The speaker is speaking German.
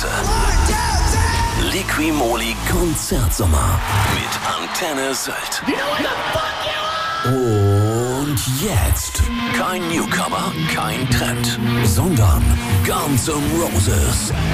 Pause. Liqui-Moly Konzertsommer mit Antenne Sylt. Und jetzt kein Newcomer, kein Trend, sondern Guns N' Roses.